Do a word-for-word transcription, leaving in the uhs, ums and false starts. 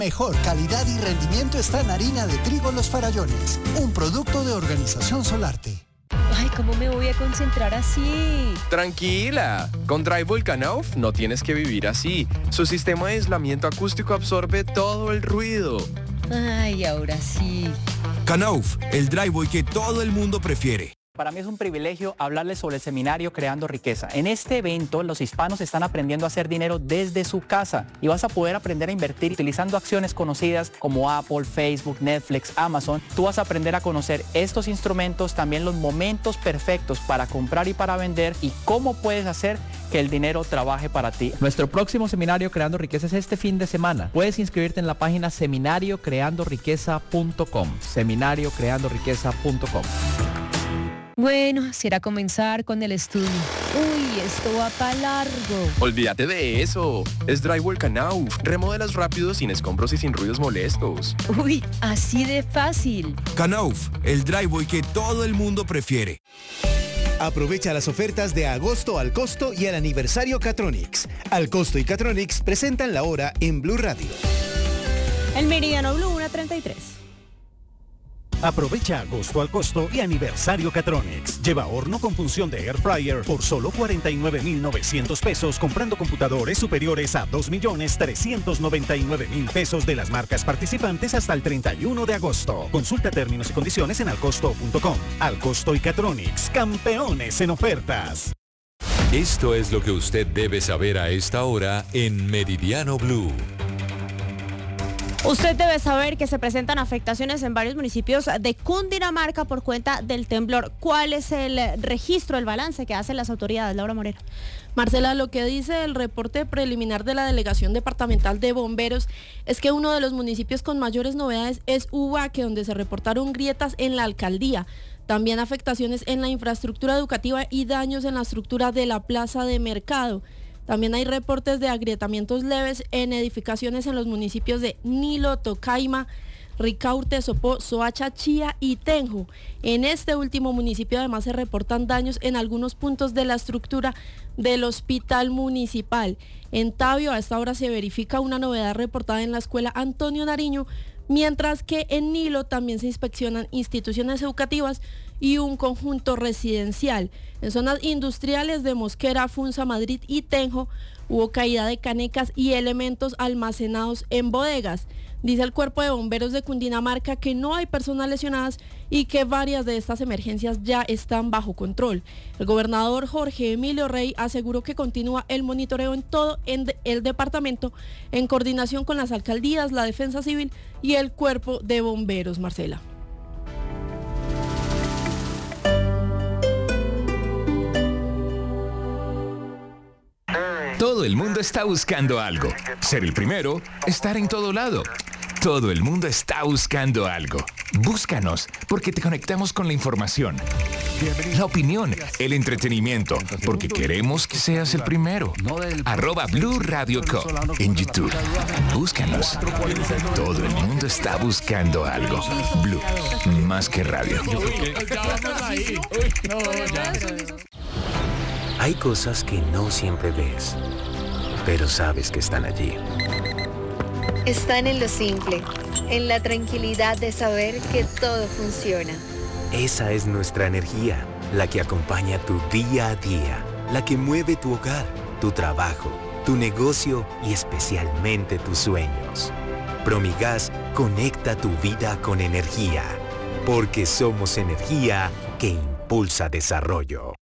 Mejor calidad y rendimiento está en harina de trigo Los Farallones, un producto de Organización Solarte. Ay, ¿cómo me voy a concentrar así? Tranquila, con Drywall Knauf no tienes que vivir así. Su sistema de aislamiento acústico absorbe todo el ruido. Ay, ahora sí. Knauf, el driveway que todo el mundo prefiere. Para mí es un privilegio hablarles sobre el seminario Creando Riqueza. En este evento, los hispanos están aprendiendo a hacer dinero desde su casa y vas a poder aprender a invertir utilizando acciones conocidas como Apple, Facebook, Netflix, Amazon. Tú vas a aprender a conocer estos instrumentos, también los momentos perfectos para comprar y para vender y cómo puedes hacer que el dinero trabaje para ti. Nuestro próximo seminario Creando Riqueza es este fin de semana. Puedes inscribirte en la página seminario creando riqueza punto com. seminario creando riqueza punto com. Bueno, será comenzar con el estudio. Uy, esto va para largo. Olvídate de eso. Es Drywall Knauf. Remodelas rápido, sin escombros y sin ruidos molestos. Uy, así de fácil. Knauf, el driveway que todo el mundo prefiere. Aprovecha las ofertas de agosto al costo y el aniversario Catronics. Al costo y Catronics presentan la hora en Blue Radio. El Meridiano Blue, una treinta y tres. Aprovecha agosto al costo y aniversario Catronics. Lleva horno con función de Air Fryer por solo cuarenta y nueve mil novecientos pesos comprando computadores superiores a dos millones trescientos noventa y nueve mil pesos de las marcas participantes hasta el treinta y uno de agosto. Consulta términos y condiciones en alcosto punto com. Alcosto y Catronics, campeones en ofertas. Esto es lo que usted debe saber a esta hora en Meridiano Blue. Usted debe saber que se presentan afectaciones en varios municipios de Cundinamarca por cuenta del temblor. ¿Cuál es el registro, el balance que hacen las autoridades? Laura Moreno. Marcela, lo que dice el reporte preliminar de la Delegación Departamental de Bomberos es que uno de los municipios con mayores novedades es Ubaque, donde se reportaron grietas en la alcaldía. También afectaciones en la infraestructura educativa y daños en la estructura de la plaza de mercado. También hay reportes de agrietamientos leves en edificaciones en los municipios de Nilo, Tocaima, Ricaurte, Sopó, Soacha, Chía y Tenjo. En este último municipio además se reportan daños en algunos puntos de la estructura del hospital municipal. En Tabio a esta hora se verifica una novedad reportada en la escuela Antonio Nariño, mientras que en Nilo también se inspeccionan instituciones educativas y un conjunto residencial. En zonas industriales de Mosquera, Funza, Madrid y Tenjo hubo caída de canecas y elementos almacenados en bodegas. Dice el Cuerpo de Bomberos de Cundinamarca que no hay personas lesionadas y que varias de estas emergencias ya están bajo control. El gobernador Jorge Emilio Rey aseguró que continúa el monitoreo en todo el departamento en coordinación con las alcaldías, la Defensa Civil y el Cuerpo de Bomberos. Marcela. Todo el mundo está buscando algo. Ser el primero, estar en todo lado. Todo el mundo está buscando algo. Búscanos, porque te conectamos con la información, la opinión, el entretenimiento, porque queremos que seas el primero. Arroba Blue Radio Co. en YouTube. Búscanos. Todo el mundo está buscando algo. Blue, más que radio. Hay cosas que no siempre ves, pero sabes que están allí. Están en lo simple, en la tranquilidad de saber que todo funciona. Esa es nuestra energía, la que acompaña tu día a día, la que mueve tu hogar, tu trabajo, tu negocio y especialmente tus sueños. Promigas conecta tu vida con energía, porque somos energía que impulsa desarrollo.